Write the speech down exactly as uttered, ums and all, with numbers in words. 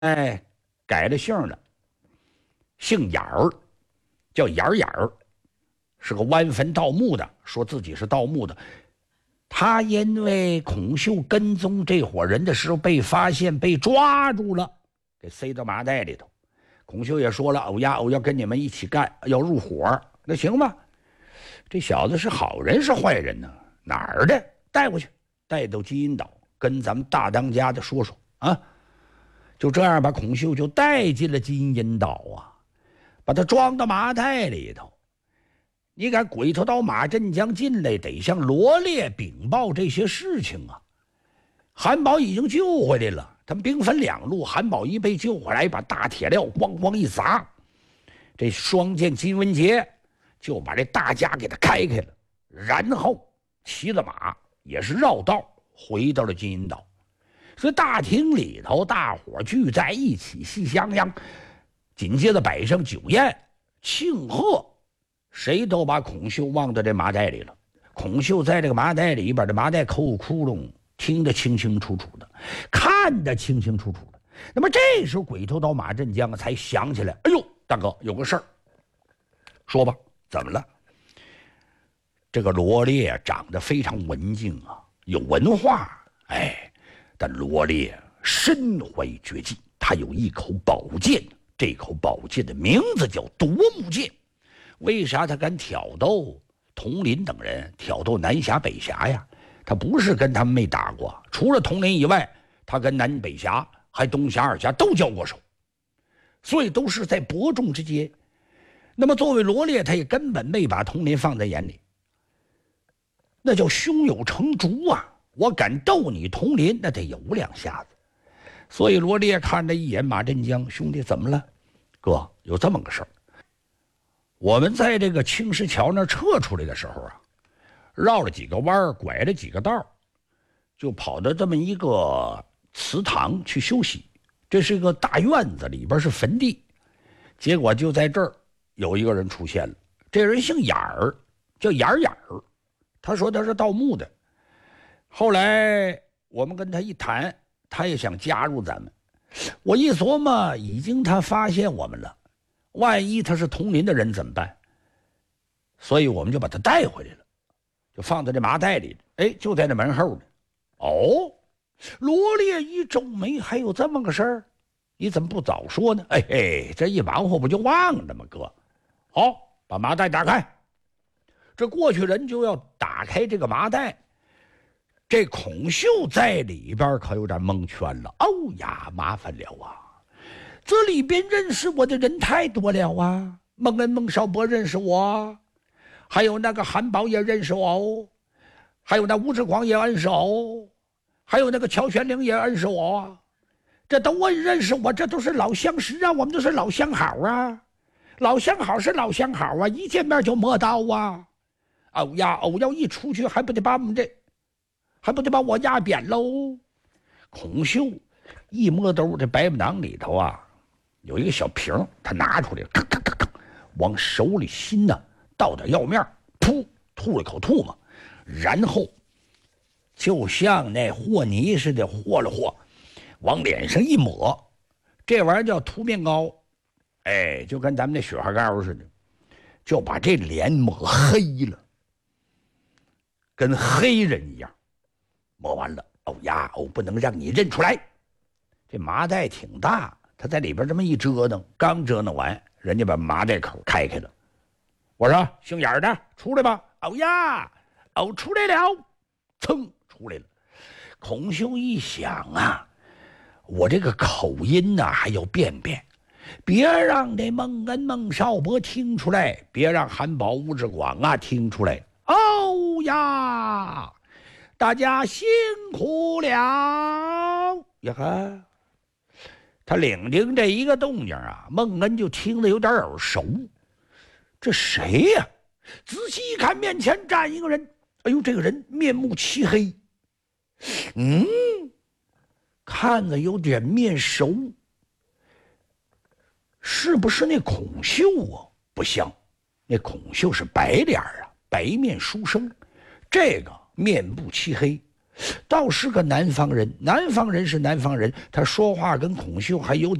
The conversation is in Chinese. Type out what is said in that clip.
哎，改了姓了，姓眼儿，叫眼儿眼儿，是个弯坟盗墓的，说自己是盗墓的。他因为孔秀跟踪这伙人的时候被发现，被抓住了，给塞到麻袋里头。孔秀也说了，欧呀，我要跟你们一起干，要入伙，那行吧。这小子是好人是坏人呢？哪儿的？带过去，带到金银岛，跟咱们大当家的说说啊。就这样把孔秀就带进了金银岛啊，把他装到麻袋里头。你敢鬼头刀马振江进来，得向罗烈禀报这些事情啊。韩宝已经救回来了，他们兵分两路，韩宝一被救回来，把大铁镣咣咣一砸，这双剑金文杰就把这大家给他开开了，然后骑了马也是绕道回到了金银岛。所以大厅里头大伙聚在一起喜洋洋，紧接着摆上酒宴庆贺，谁都把孔秀忘到这麻袋里了。孔秀在这个麻袋里边，这麻袋抠窟窿，听得清清楚楚的，看得清清楚楚的。那么这时候鬼头刀马振江才想起来，哎呦，大哥有个事儿，说吧，怎么了？这个罗烈长得非常文静啊，有文化，哎。但罗烈身怀绝技，他有一口宝剑，这口宝剑的名字叫夺目剑。为啥他敢挑逗佟林等人，挑逗南侠北侠呀？他不是跟他们没打过，除了佟林以外，他跟南北侠还东侠二侠都交过手，所以都是在伯仲之间。那么作为罗烈，他也根本没把佟林放在眼里，那叫胸有成竹啊！我敢斗你佟林，那得有两下子。所以罗烈看了一眼马振江，兄弟怎么了？哥，有这么个事儿。我们在这个青石桥那撤出来的时候啊，绕了几个弯，拐了几个道，就跑到这么一个祠堂去休息。这是一个大院子，里边是坟地。结果就在这儿有一个人出现了，这人姓眼儿，叫眼儿眼儿。他说他是盗墓的。后来我们跟他一谈，他也想加入咱们。我一琢磨，已经他发现我们了，万一他是佟林的人怎么办？所以我们就把他带回来了，就放在这麻袋里。哎，就在那门后呢。哦，罗烈一皱眉，还有这么个事儿？你怎么不早说呢？哎嘿，这一忙活不就忘了吗？哥，好，把麻袋打开。这过去人就要打开这个麻袋。这孔秀在里边可有点蒙圈了。哦呀，麻烦了啊！这里边认识我的人太多了啊！孟恩、孟少伯认识我，还有那个韩宝也认识我哦，还有那吴志广也认识我，还有那个乔玄龄也认识我，这都我认识我，这都是老相识啊，我们都是老相好啊，老相好是老相好啊，一见面就磨刀啊！哦呀，哦要一出去还不得把我们这。还不得把我压扁喽！孔秀一摸兜，这白布囊里头啊有一个小瓶，他拿出来，咔咔咔咔，往手里心呢倒点药面，噗，吐了口唾沫，然后就像那和泥似的和了和，往脸上一抹，这玩意儿叫涂面膏，哎，就跟咱们那雪花膏似的，就把这脸抹黑了，跟黑人一样。摸完了，哦呀，哦，不能让你认出来。这麻袋挺大，他在里边这么一折腾，刚折腾完，人家把麻袋口开开了。我说姓眼的出来吧。哦呀，哦出来了，噌出来了。孔秀一想啊，我这个口音呐、啊、还要变变，别让这孟恩、孟少伯听出来，别让韩宝、吴志广啊听出来。哦呀！大家辛苦了呀！哈，他领领这一个动静啊，孟恩就听得有点耳熟。这谁呀、啊？仔细一看，面前站一个人。哎呦，这个人面目漆黑，嗯，看着有点面熟，是不是那孔秀啊？不像，那孔秀是白脸啊，白面书生，这个。面部漆黑， 倒是个南方人。南方人是南方人，他说话跟孔秀还有